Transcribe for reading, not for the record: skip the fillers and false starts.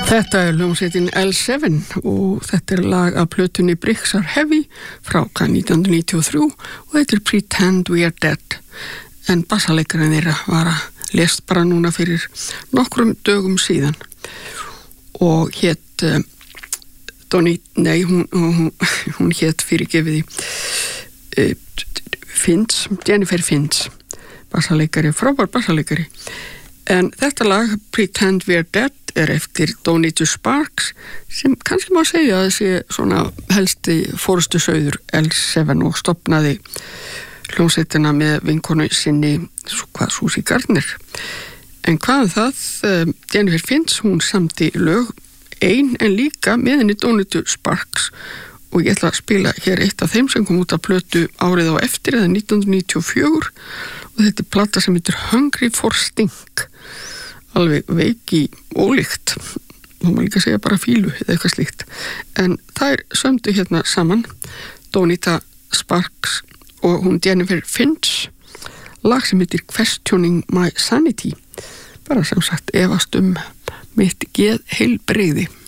Þetta hljómsveitin L7 og þetta lag af plötunni Bricks Are Heavy frá 1993 og þetta Pretend We Are Dead. En bassalekarinn þeirra var að lést bara núna fyrir nokkrum dögum síðan og hét hún hét fyrirgefiði Jennifer Finch, bassaleikari, frábær bassaleikari. En þetta lag Pretend We Are Dead eftir Donita Sparks sem kannski má segja að þessi svona helsti forystusauður L7 og stofnaði hljómsveitina með vinkonu sinni Susie Gardner. En hvað það, Jennifer Finch, hún samdi lög ein en líka með henni Donita Sparks og ég ætla að spila hér eitt af þeim sem kom út af plötu árið á eftir eða 1994 og þetta plata sem heitir Hungry for Stink. Alveg veiki ólíkt, þá má líka segja bara fílu eða eitthvað slíkt. En þær sömdu hérna saman, Donita Sparks og hún Jennifer Finch, lag sem heitir Questioning My Sanity, bara sem sagt efast mitt geðheilbrigði.